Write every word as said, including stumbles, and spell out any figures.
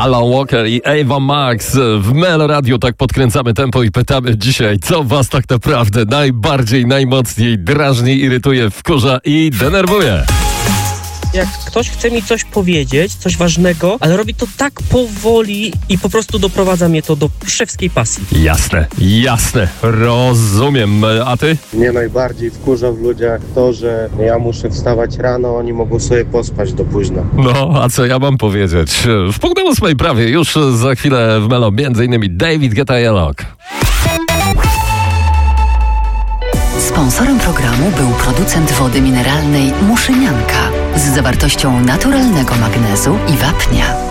Alan Walker i Ava Max w Melo Radio. Tak podkręcamy tempo i pytamy dzisiaj, co was tak naprawdę najbardziej, najmocniej drażni, irytuje, wkurza i denerwuje. Jak ktoś chce mi coś powiedzieć, coś ważnego, ale robi to tak powoli i po prostu doprowadza mnie to do szewskiej pasji. Jasne, jasne, rozumiem. A ty? Mnie najbardziej wkurza w ludziach to, że ja muszę wstawać rano, oni mogą sobie pospać do późna. No, a co ja mam powiedzieć? W punkt ósmej prawie, już za chwilę w Melo, między innymi David Guetta i Alok. Sponsorem programu był producent wody mineralnej Muszynianka z zawartością naturalnego magnezu i wapnia.